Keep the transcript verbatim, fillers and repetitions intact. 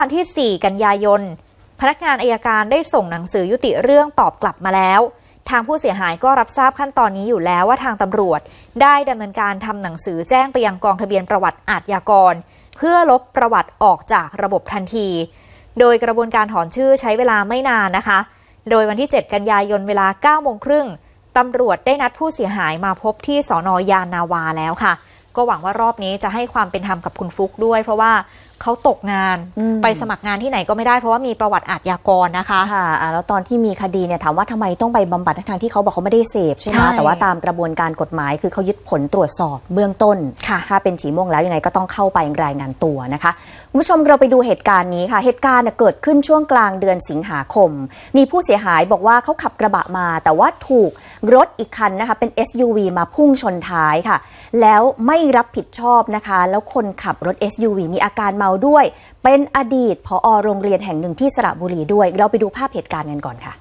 วันที่สี่กันยายนพนักงานอัยการได้ส่งหนังสือยุติเรื่องตอบกลับมาแล้วทางผู้เสียหายก็รับทราบขั้นตอนนี้อยู่แล้วว่าทางตำรวจได้ดำเนินการทำหนังสือแจ้งไปยังกองทะเบียนประวัติอาชญากรเพื่อลบประวัติออกจากระบบทันทีโดยกระบวนการถอนชื่อใช้เวลาไม่นานนะคะโดยวันที่เจ็ดกันยายนเวลา เก้าโมงครึ่งตำรวจได้นัดผู้เสียหายมาพบที่สน.ยานนาวาแล้วค่ะก็หวังว่ารอบนี้จะให้ความเป็นธรรมกับคุณฟุกด้วยเพราะว่าเขาตกงานไปสมัครงานที่ไหนก็ไม่ได้เพราะว่ามีประวัติอาชญากรนะคะค่ะแล้วตอนที่มีคดีเนี่ยถามว่าทำไมต้องไปบำบัดทั้งที่เขาบอกเขาไม่ได้เสพใช่ไหมแต่ว่าตามกระบวนการกฎหมายคือเขายึดผลตรวจสอบเบื้องต้นถ้าเป็นฉีม่วงแล้วยังไงก็ต้องเข้าไปรายงานตัวนะคะคุณผู้ชมเราไปดูเหตุการณ์นี้ค่ะเหตุการณ์เกิดขึ้นช่วงกลางเดือนสิงหาคมมีผู้เสียหายบอกว่าเขาขับกระบะมาแต่ว่าถูกรถอีกคันนะคะเป็น เอส ยู วี มาพุ่งชนท้ายค่ะแล้วไม่รับผิดชอบนะคะแล้วคนขับรถ เอส ยู วี มีอาการเมาด้วยเป็นอดีตผอ.โรงเรียนแห่งหนึ่งที่สระบุรีด้วยเราไปดูภาพเหตุการณ์กันก่อนค่ะ